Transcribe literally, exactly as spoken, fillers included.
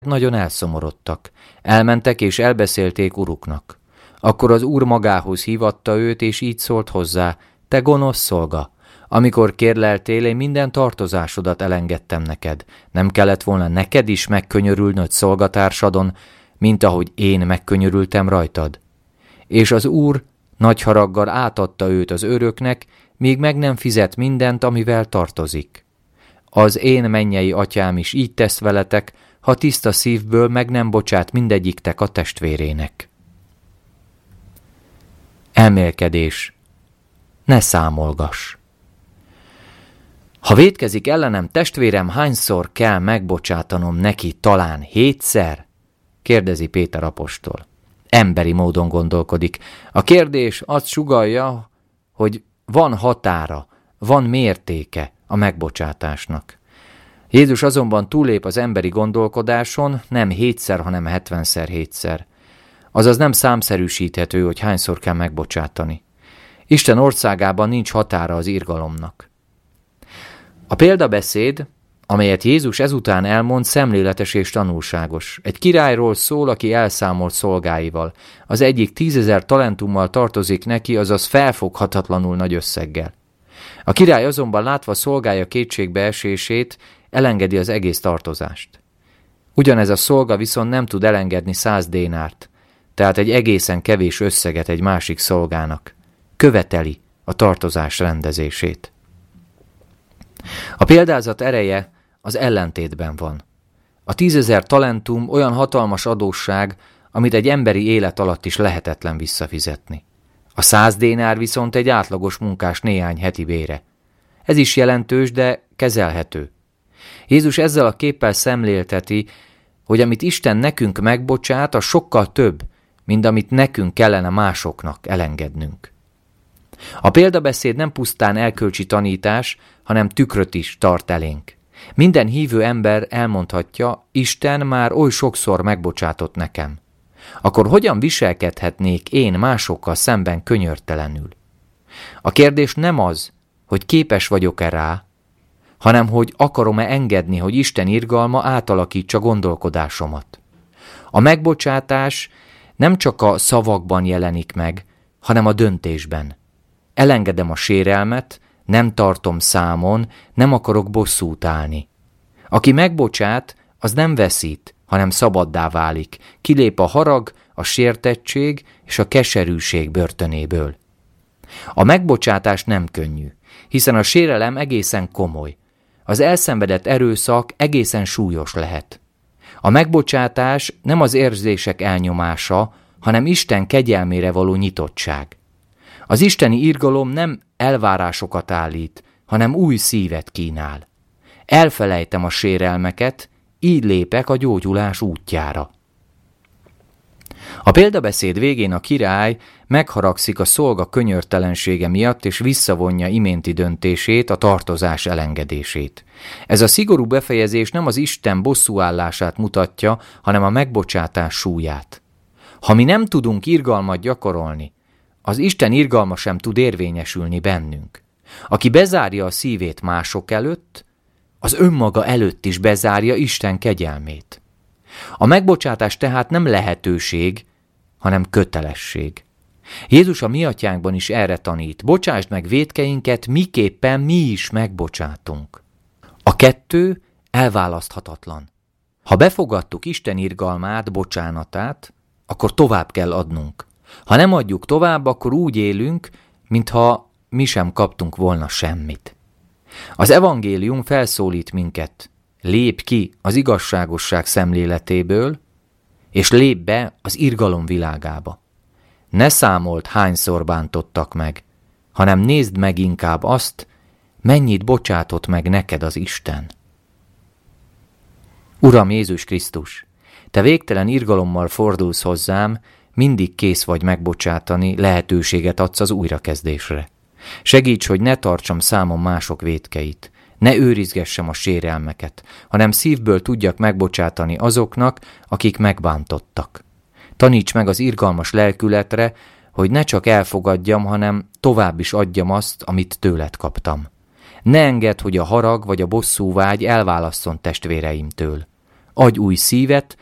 nagyon elszomorodtak. Elmentek és elbeszélték uruknak. Akkor az úr magához hívatta őt, és így szólt hozzá: te gonosz szolga! Amikor kérleltél, én minden tartozásodat elengedtem neked. Nem kellett volna neked is megkönyörülnöd szolgatársadon, mint ahogy én megkönyörültem rajtad? És az úr nagy haraggal átadta őt az őröknek, míg meg nem fizet mindent, amivel tartozik. Az én mennyei atyám is így tesz veletek, ha tiszta szívből meg nem bocsát mindegyiktek a testvérének. Elmélkedés. Ne számolgass. Ha vétkezik ellenem testvérem, hányszor kell megbocsátanom neki, talán hétszer? Kérdezi Péter apostol. Emberi módon gondolkodik. A kérdés azt sugallja, hogy van határa, van mértéke a megbocsátásnak. Jézus azonban túllép az emberi gondolkodáson, nem hétszer, hanem hetvenszer hétszer. Azaz nem számszerűsíthető, hogy hányszor kell megbocsátani. Isten országában nincs határa az irgalomnak. A példabeszéd, amelyet Jézus ezután elmond, szemléletes és tanulságos. Egy királyról szól, aki elszámolt szolgáival. Az egyik tízezer talentummal tartozik neki, azaz felfoghatatlanul nagy összeggel. A király azonban látva szolgája kétségbeesését, elengedi az egész tartozást. Ugyanez a szolga viszont nem tud elengedni száz dénárt, tehát egy egészen kevés összeget egy másik szolgának. Követeli a tartozás rendezését. A példázat ereje az ellentétben van. A tízezer talentum olyan hatalmas adósság, amit egy emberi élet alatt is lehetetlen visszafizetni. A száz dénár viszont egy átlagos munkás néhány heti bére. Ez is jelentős, de kezelhető. Jézus ezzel a képpel szemlélteti, hogy amit Isten nekünk megbocsát, az sokkal több, mint amit nekünk kellene másoknak elengednünk. A példabeszéd nem pusztán elkölcsi tanítás, hanem tükröt is tart elénk. Minden hívő ember elmondhatja, Isten már oly sokszor megbocsátott nekem. Akkor hogyan viselkedhetnék én másokkal szemben könyörtelenül? A kérdés nem az, hogy képes vagyok-e rá, hanem hogy akarom-e engedni, hogy Isten irgalma átalakítsa gondolkodásomat. A megbocsátás nem csak a szavakban jelenik meg, hanem a döntésben. Elengedem a sérelmet, nem tartom számon, nem akarok bosszút állni. Aki megbocsát, az nem veszít, hanem szabaddá válik, kilép a harag, a sértettség és a keserűség börtönéből. A megbocsátás nem könnyű, hiszen a sérelem egészen komoly. Az elszenvedett erőszak egészen súlyos lehet. A megbocsátás nem az érzések elnyomása, hanem Isten kegyelmére való nyitottság. Az isteni irgalom nem elvárásokat állít, hanem új szívet kínál. Elfelejtem a sérelmeket, így lépek a gyógyulás útjára. A példabeszéd végén a király megharagszik a szolga könyörtelensége miatt, és visszavonja iménti döntését, a tartozás elengedését. Ez a szigorú befejezés nem az Isten bosszúállását mutatja, hanem a megbocsátás súlyát. Ha mi nem tudunk irgalmat gyakorolni, az Isten irgalma sem tud érvényesülni bennünk. Aki bezárja a szívét mások előtt, az önmaga előtt is bezárja Isten kegyelmét. A megbocsátás tehát nem lehetőség, hanem kötelesség. Jézus a mi atyánkban is erre tanít: bocsásd meg vétkeinket, miképpen mi is megbocsátunk. A kettő elválaszthatatlan. Ha befogadtuk Isten irgalmát, bocsánatát, akkor tovább kell adnunk. Ha nem adjuk tovább, akkor úgy élünk, mintha mi sem kaptunk volna semmit. Az evangélium felszólít minket: lépj ki az igazságosság szemléletéből, és lépj be az irgalom világába. Ne számold, hányszor bántottak meg, hanem nézd meg inkább azt, mennyit bocsátott meg neked az Isten. Uram Jézus Krisztus, te végtelen irgalommal fordulsz hozzám, mindig kész vagy megbocsátani, lehetőséget adsz az újrakezdésre. Segíts, hogy ne tartsam számon mások vétkeit, ne őrizgessem a sérelmeket, hanem szívből tudjak megbocsátani azoknak, akik megbántottak. Taníts meg az irgalmas lelkületre, hogy ne csak elfogadjam, hanem tovább is adjam azt, amit tőled kaptam. Ne engedd, hogy a harag vagy a bosszúvágy elválasszon testvéreimtől. adj új szívet,